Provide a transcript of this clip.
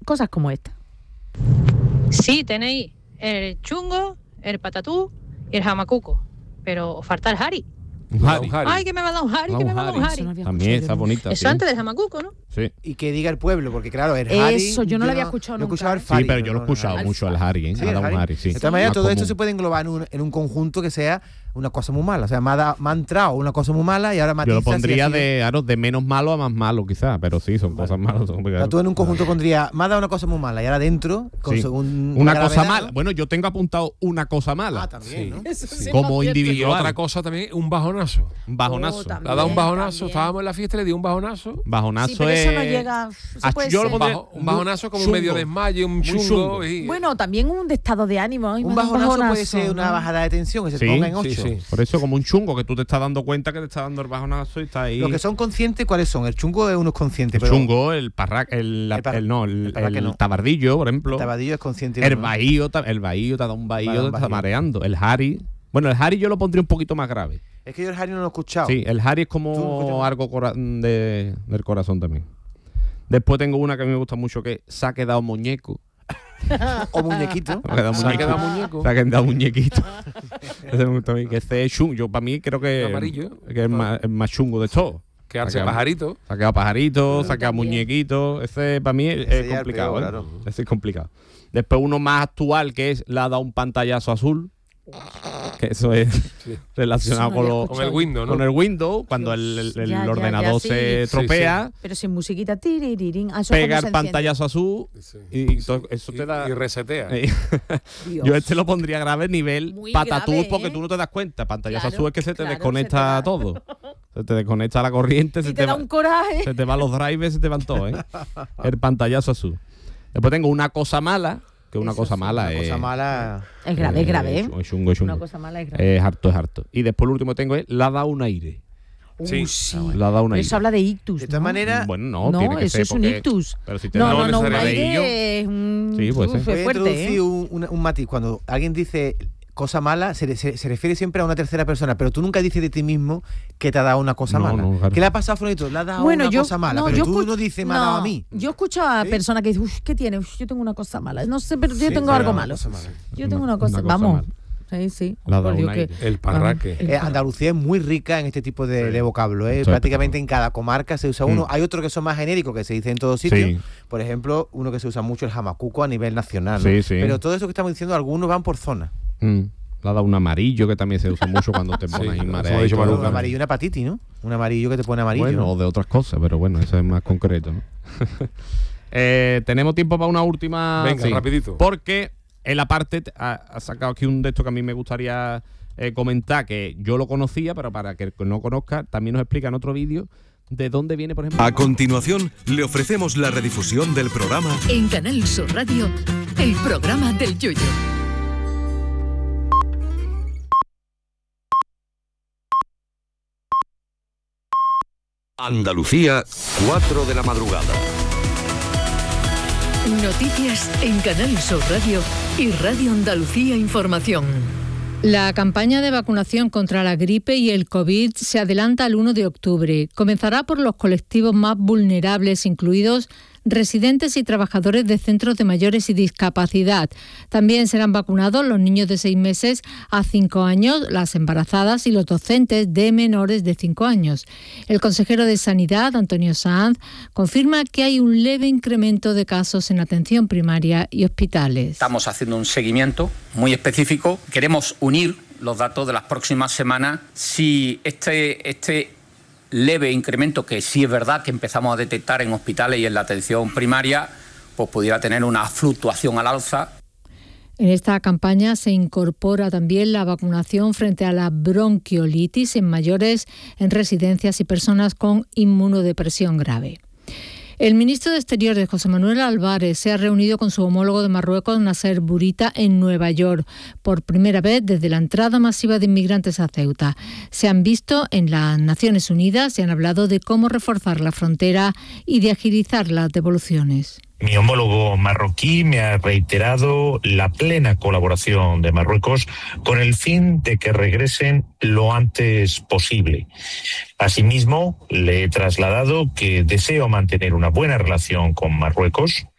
cosas como esta. Sí, tenéis el chungo, el patatú y el jamacuco, pero os falta el jari. Un Harry. Ay, que me va a dar un jari, que me va a dar un jari. También está bonita. Eso antes del jamacuco, ¿no? Sí. Y que diga el pueblo, porque claro, el Harry... Eso, yo no lo había escuchado nunca. nunca. El Fari, Sí, pero yo lo he escuchado mucho, el Harry, ¿eh? Sí, Ha dado el un Harry. Harry, sí. De todas maneras, Más todo esto común. se puede englobar en un conjunto que sea una cosa muy mala. O sea, me ha entrado una cosa muy mala y ahora matiza. Yo lo pondría si ha sido- de menos malo a más malo, quizás, pero sí, son cosas malas. Son O sea, tú en un conjunto pondrías, me ha dado una cosa muy mala y ahora dentro, con Sí. según Una gravedad, cosa ¿no? mala. Bueno, yo tengo apuntado una cosa mala. Ah, también, ¿no? Como Y individual. otra cosa también, un bajonazo. Un bajonazo. también. Le ha dado un bajonazo, también. estábamos en la fiesta y le dio un bajonazo. Bajonazo Sí, pero es... eso no llega... eso Ah, puede yo lo ser. pondría- Un bajonazo como chungo. medio desmayo, un Muy chungo. chungo. Y, Bueno, también un estado de ánimo. Ay, Un me da bajonazo puede ser ¿no? una bajada de tensión, que se Sí, ponga en 8. sí, sí. Por eso, como un chungo, que tú te estás dando cuenta que te está dando el bajonazo y está ahí. Los que son conscientes, ¿cuáles son? El chungo es uno es consciente, El pero chungo, el parraque, el parraque no. tabardillo, por ejemplo. el tabadillo es consciente. y El uno no. bahío, te da un bahío, Vale, un te está bahío. mareando. El Harry. Bueno, el Harry yo lo pondría un poquito más grave. Es que yo el Harry no lo he escuchado. Sí, el Harry es Tú lo como escuchas. algo del corazón también. Después tengo una que a mí me gusta mucho, que se ha quedado muñeco. O muñequito. Se ha quedado muñeco. Se ha quedado muñequito. Ese me gusta a mí, que ese es chungo. Yo, para mí, creo que Amarillo. que es el más chungo de todo. Quedarse Se ha quedado- pajarito. Se ha quedado pajarito, se ha quedado también. muñequito. Ese para mí Ese es ya es complicado. peor, ¿eh? claro. Ese es complicado. Después uno más actual, que es le ha dado un pantallazo azul. Que eso es relacionado Eso no con, había lo- Con el Windows, ¿no? con el Windows, cuando Dios. el Ya, ordenador sí. se Sí, tropea, Pero sin musiquita, tiririrín. Ah, eso pega cómo se el enciende. pantallazo azul Sí. y eso te da... Y resetea. Dios. Yo este lo pondría grave nivel Muy patatús grave, porque ¿eh? tú no te das cuenta. Pantallazo Claro, azul es que se te claro, desconecta se te va. todo. Se te desconecta la corriente, Y se te da va, un coraje. se te van los drivers, se te van todos, ¿eh? El pantallazo azul. Después tengo una cosa mala, que una cosa mala Una es... cosa mala. Es grave, ¿eh? Es chungo, es chungo. Una cosa mala es grave. Es harto, es harto. Y después lo último que tengo es le ha dado un aire. Sí. Sí. Le ha dado un Pero aire. eso habla de ictus, De todas ¿no? maneras, Bueno, no, No, tiene que eso ser es un porque- ictus. Pero si te No, da no, no, un necesariamente- aire es un... Sí, puede ser. Uf, voy es a fuerte, introducir ¿eh? un matiz. Cuando alguien dice cosa mala, se refiere siempre a una tercera persona, pero tú nunca dices de ti mismo que te ha dado una cosa No, mala. no, claro. ¿Qué le ha pasado a Fulanito? Le ha dado Bueno, una yo, cosa mala, no, pero yo tú escuch- no dices me ha dado a mí. Yo escucho a ¿Sí? personas que dicen, uff, ¿qué tienes? Yo tengo una cosa mala. No sé, pero yo Sí, tengo te ha algo dado malo. una cosa mala. Yo tengo una cosa, cosa vamos. mala. Sí, sí. Le ha dado Por Dios un que- aire. El parraque. Andalucía es muy rica en este tipo de vocablo. Eso es Prácticamente en cada comarca se usa uno. Mm. Hay otros que son más genéricos, que se dice en todos sitios. Sí. Por ejemplo, uno que se usa mucho es el jamacuco a nivel nacional. ¿no? Sí, sí. Pero todo eso que estamos diciendo, algunos van por zona. Le ha dado un amarillo, que también se usa mucho cuando te pones Sí, ahí eso mareado ha y dicho todo. Maruca. Un amarillo, una hepatitis, ¿no? Un amarillo que te pone amarillo. Bueno, o de otras cosas, pero bueno, eso es más concreto, ¿no? Tenemos tiempo para una última. Venga, rapidito. Porque en la parte ha sacado aquí un de estos que a mí me gustaría comentar, que yo lo conocía, pero para que el que no conozca, también nos explica en otro vídeo de dónde viene, por ejemplo. A continuación, le ofrecemos la redifusión del programa En Canal Sur Radio, el programa del Yoyo. Andalucía, 4 de la madrugada. Noticias en Canal Sur Radio y Radio Andalucía Información. La campaña de vacunación contra la gripe y el COVID se adelanta al 1 de octubre. Comenzará por los colectivos más vulnerables, incluidos residentes y trabajadores de centros de mayores y discapacidad. También serán vacunados los niños de 6 meses a 5 años, las embarazadas y los docentes de menores de 5 años. El consejero de Sanidad, Antonio Sanz, confirma que hay un leve incremento de casos en atención primaria y hospitales. Estamos haciendo un seguimiento muy específico. Queremos unir los datos de las próximas semanas. Si este leve incremento, que sí es verdad que empezamos a detectar en hospitales y en la atención primaria, pues pudiera tener una fluctuación al alza. En esta campaña se incorpora también la vacunación frente a la bronquiolitis en mayores, en residencias y personas con inmunodepresión grave. El ministro de Exteriores, José Manuel Álvarez, se ha reunido con su homólogo de Marruecos, Nasser Bourita, en Nueva York, por primera vez desde la entrada masiva de inmigrantes a Ceuta. Se han visto en las Naciones Unidas y han hablado de cómo reforzar la frontera y de agilizar las devoluciones. Mi homólogo marroquí me ha reiterado la plena colaboración de Marruecos con el fin de que regresen lo antes posible. Asimismo, le he trasladado que deseo mantener una buena relación con Marruecos